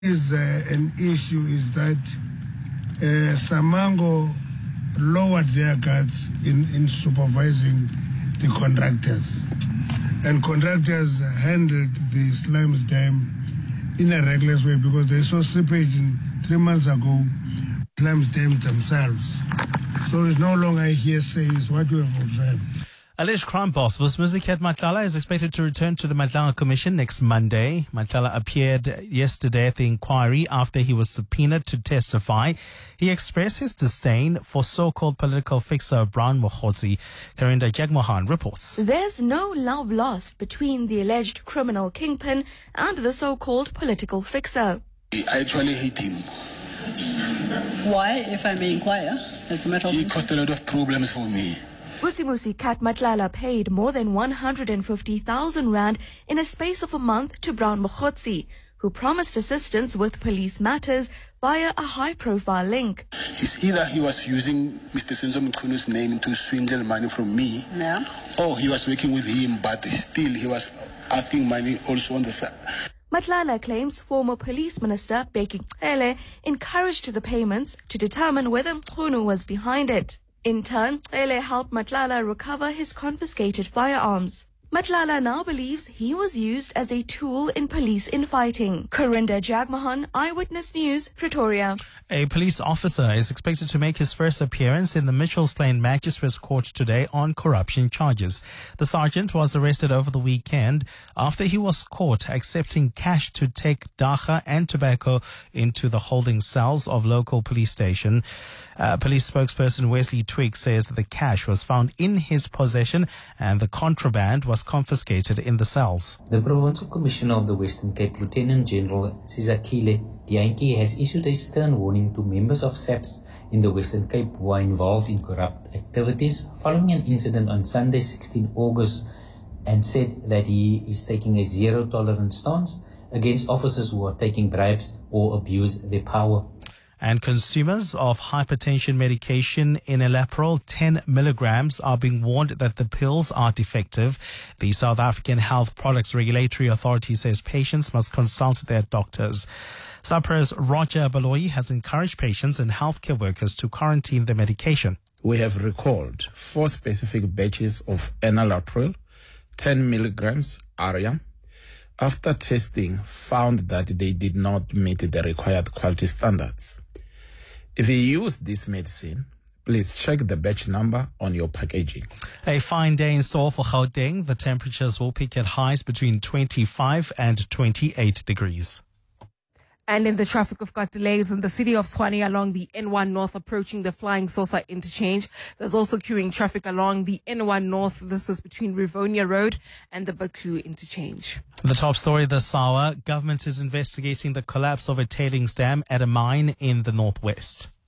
Is an issue is that Samango lowered their guards in supervising the contractors, and contractors handled the Slimes Dam in a reckless way because they saw seepage 3 months ago, Slimes Dam themselves. So it's no longer hearsay, it's what we have observed. Alleged crime boss Vusimuzi Matlala is expected to return to the Matlala Commission next Monday. Matlala appeared yesterday at the inquiry after he was subpoenaed to testify. He expressed his disdain for so-called political fixer Brown Mokhotsi. Karinda Jagmohan reports. There's no love lost between the alleged criminal kingpin and the so-called political fixer. I actually hate him. Why, if I may inquire, as a matter of... He caused a lot of problems for me. Vusimuzi Matlala paid more than 150,000 rand in a space of a month to Brown Mokhotsi, who promised assistance with police matters via a high-profile link. It's either he was using Mr. Senzo Mkhunu's name to swindle money from me, or he was working with him, but still he was asking money also on the side. Matlala claims former police minister Bheki Cele encouraged the payments to determine whether Mkhunu was behind it. In turn, Cele helped Matlala recover his confiscated firearms. Matlala now believes he was used as a tool in police infighting. Karinda Jagmohan, Eyewitness News, Pretoria. A police officer is expected to make his first appearance in the Mitchells Plain Magistrates Court today on corruption charges. The sergeant was arrested over the weekend after he was caught accepting cash to take dacha and tobacco into the holding cells of local police station. Police spokesperson Wesley Twigg says the cash was found in his possession and the contraband was confiscated in the cells. The Provincial Commissioner of the Western Cape, Lieutenant General Sizakile Dianki, has issued a stern warning to members of SAPS in the Western Cape who are involved in corrupt activities following an incident on Sunday, 16 August, and said that he is taking a zero-tolerance stance against officers who are taking bribes or abuse their power. And consumers of hypertension medication enalapril 10 milligrams are being warned that the pills are defective. The South African Health Products Regulatory Authority says patients must consult their doctors. SAPRA's Roger Baloyi has encouraged patients and healthcare workers to quarantine the medication. We have recalled 4 specific batches of enalapril, 10 milligrams ARIA. After testing, found that they did not meet the required quality standards. If you use this medicine, please check the batch number on your packaging. A fine day in store for Gauteng. The temperatures will peak at highs between 25 and 28 degrees. And in the traffic, we've got delays in the city of Tshwane along the N1 North approaching the Flying Saucer interchange. There's also queuing traffic along the N1 North. This is between Rivonia Road and the Baklu interchange. The top story this hour, government is investigating the collapse of a tailings dam at a mine in the northwest.